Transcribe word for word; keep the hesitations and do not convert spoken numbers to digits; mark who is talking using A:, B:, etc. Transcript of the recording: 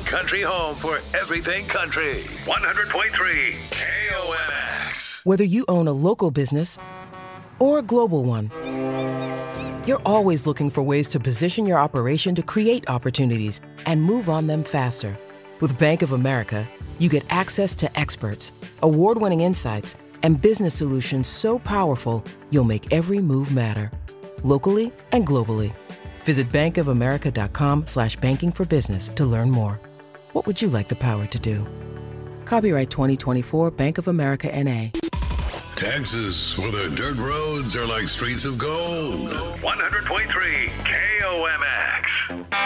A: country home for everything country. one hundred point three K O M X.
B: Whether you own a local business or a global one, you're always looking for ways to position your operation to create opportunities and move on them faster. With Bank of America, you get access to experts, award-winning insights, and business solutions so powerful, you'll make every move matter. Locally and globally. Visit bankofamerica.com slash banking for business to learn more. What would you like the power to do? Copyright twenty twenty-four Bank of America N A.
A: Texas, where the dirt roads are like streets of gold. one hundred point three K O M X.